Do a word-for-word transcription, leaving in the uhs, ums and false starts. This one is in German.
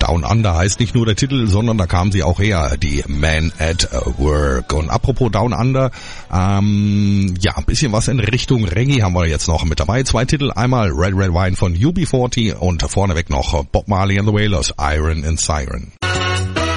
Down Under heißt nicht nur der Titel, sondern da kamen sie auch her, die Men at Work. Und apropos Down Under, ähm, ja, ein bisschen was in Richtung Reggae haben wir jetzt noch mit dabei. Zwei Titel, einmal Red Red Wine von U B vierzig und vorneweg noch Bob Marley and the Wailers, Iron and Siren.